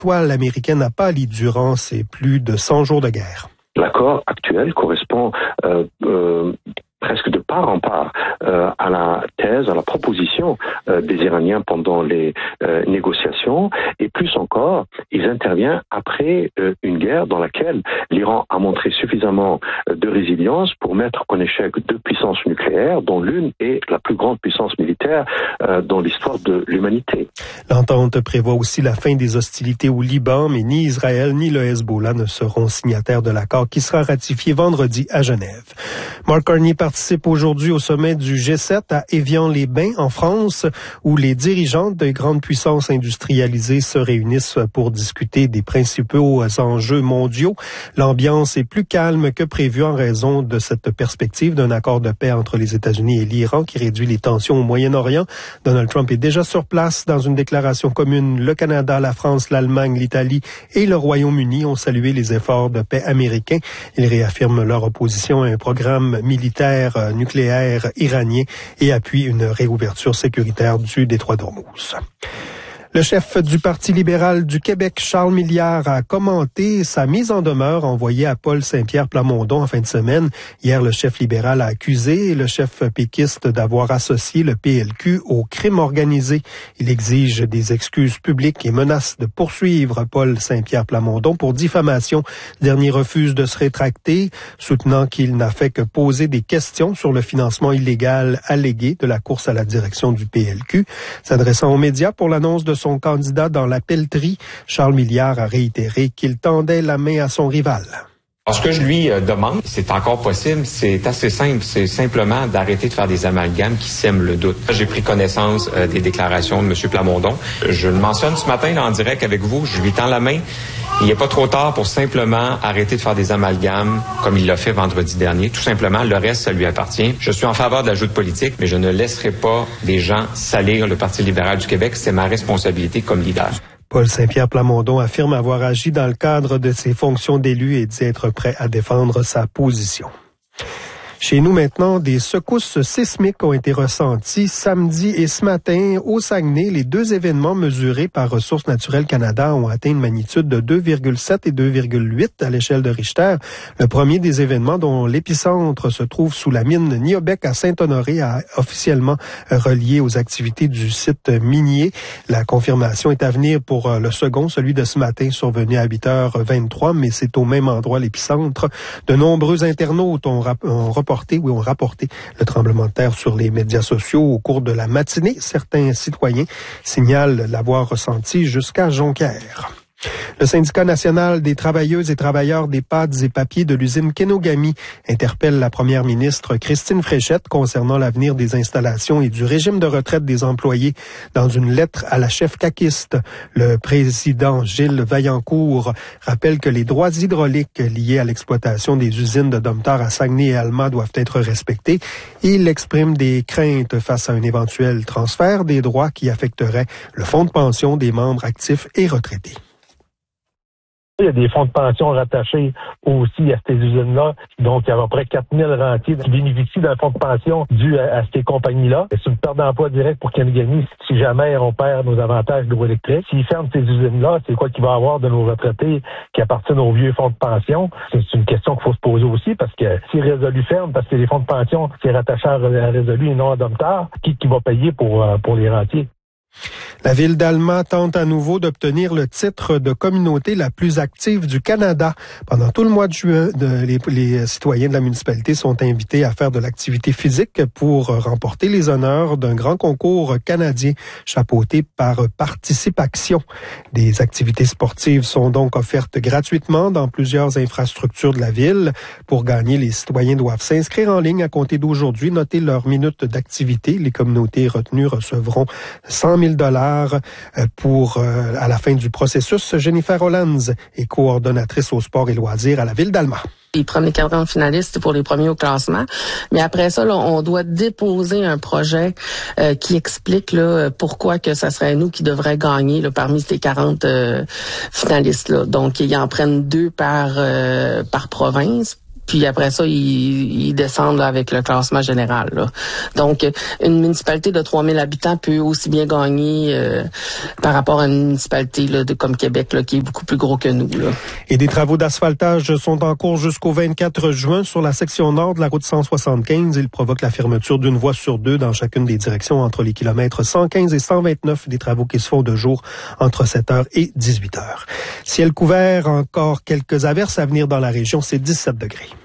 toile américaine n'a pas pâli durant ces plus de 100 jours de guerre. L'accord actuel correspond presque de part en part à la thèse, à la proposition des Iraniens pendant les négociations, et plus encore, il intervient après une guerre dans laquelle l'Iran a montré suffisamment de résilience pour mettre en échec deux puissances nucléaires, dont l'une est la plus grande puissance militaire dans l'histoire de l'humanité. L'entente prévoit aussi la fin des hostilités au Liban, mais ni Israël ni le Hezbollah ne seront signataires de l'accord qui sera ratifié vendredi à Genève. Mark Carney participe aujourd'hui au sommet du G7 à Évian-les-Bains en France, où les dirigeants des grandes puissances industrialisées se réunissent pour discuter des principaux enjeux mondiaux. L'ambiance est plus calme que prévu en raison de cette perspective d'un accord de paix entre les États-Unis et l'Iran qui réduit les tensions au Moyen-Orient. Donald Trump est déjà sur place dans une déclaration commune. Le Canada, la France, l'Allemagne, l'Italie et le Royaume-Uni ont salué les efforts de paix américains. Ils réaffirment leur opposition à un programme militaire nucléaire iranien et appuient une réouverture sécuritaire du détroit d'Ormuz. Le chef du Parti libéral du Québec, Charles Milliard, a commenté sa mise en demeure envoyée à Paul Saint-Pierre Plamondon en fin de semaine. Hier, le chef libéral a accusé le chef péquiste d'avoir associé le PLQ au crime organisé. Il exige des excuses publiques et menace de poursuivre Paul Saint-Pierre Plamondon pour diffamation. Le dernier refuse de se rétracter, soutenant qu'il n'a fait que poser des questions sur le financement illégal allégué de la course à la direction du PLQ. S'adressant aux médias pour l'annonce de son candidat dans la pelleterie, Charles Milliard a réitéré qu'il tendait la main à son rival. Alors, ce que je lui demande, c'est encore possible, c'est assez simple, c'est simplement d'arrêter de faire des amalgames qui sèment le doute. J'ai pris connaissance des déclarations de M. Plamondon. Je le mentionne ce matin là, en direct avec vous, je lui tends la main. Il n'est pas trop tard pour simplement arrêter de faire des amalgames comme il l'a fait vendredi dernier. Tout simplement, le reste, ça lui appartient. Je suis en faveur de la joute politique, mais je ne laisserai pas des gens salir le Parti libéral du Québec. C'est ma responsabilité comme leader. Paul Saint-Pierre Plamondon affirme avoir agi dans le cadre de ses fonctions d'élu et dit être prêt à défendre sa position. Chez nous maintenant, des secousses sismiques ont été ressenties samedi et ce matin au Saguenay. Les deux événements mesurés par Ressources naturelles Canada ont atteint une magnitude de 2,7 et 2,8 à l'échelle de Richter. Le premier des événements, dont l'épicentre se trouve sous la mine Niobec à Saint-Honoré, a officiellement relié aux activités du site minier. La confirmation est à venir pour le second, celui de ce matin, survenu à 8h23, mais c'est au même endroit l'épicentre. De nombreux internautes ont rapporté le tremblement de terre sur les médias sociaux au cours de la matinée. Certains citoyens signalent l'avoir ressenti jusqu'à Jonquière. Le syndicat national des travailleuses et travailleurs des pâtes et papiers de l'usine Kenogami interpelle la première ministre Christine Fréchette concernant l'avenir des installations et du régime de retraite des employés. Dans une lettre à la chef caquiste, le président Gilles Vaillancourt rappelle que les droits hydrauliques liés à l'exploitation des usines de Domtar à Saguenay et Alma doivent être respectés. Il exprime des craintes face à un éventuel transfert des droits qui affecterait le fonds de pension des membres actifs et retraités. Il y a des fonds de pension rattachés aussi à ces usines-là. Donc, il y a à peu près 4000 rentiers qui bénéficient d'un fonds de pension dû à ces compagnies-là. C'est une perte d'emploi direct pour Kenogami si jamais on perd nos avantages d'hydroélectrique. S'ils ferment ces usines-là, c'est quoi qu'il va y avoir de nos retraités qui appartiennent aux vieux fonds de pension? C'est une question qu'il faut se poser aussi parce que si Résolu ferme, parce que les fonds de pension, c'est rattaché à Résolu et non à Domtar, qui va payer pour les rentiers? La ville d'Alma tente à nouveau d'obtenir le titre de communauté la plus active du Canada. Pendant tout le mois de juin, les citoyens de la municipalité sont invités à faire de l'activité physique pour remporter les honneurs d'un grand concours canadien chapeauté par Participation. Des activités sportives sont donc offertes gratuitement dans plusieurs infrastructures de la ville. Pour gagner, les citoyens doivent s'inscrire en ligne à compter d'aujourd'hui, noter leur minute d'activité. Les communautés retenues recevront 100 000 pour à la fin du processus. Jennifer Hollands est coordonnatrice au sport et loisirs à la ville d'Alma. Les premiers 40 finalistes pour les premiers au classement. Mais après ça, là, on doit déposer un projet qui explique là, pourquoi que ça serait nous qui devrait gagner là, parmi ces 40 finalistes. Là. Donc, ils en prennent 2 par province. Puis après ça, ils descendent là, avec le classement général. Là. Donc, une municipalité de 3000 habitants peut aussi bien gagner par rapport à une municipalité là, comme Québec, là, qui est beaucoup plus gros que nous. Là. Et des travaux d'asphaltage sont en cours jusqu'au 24 juin sur la section nord de la route 175. Ils provoquent la fermeture d'une voie sur deux dans chacune des directions entre les kilomètres 115 et 129. Des travaux qui se font de jour entre 7h et 18h. Ciel couvert, encore quelques averses à venir dans la région, c'est 17 degrés.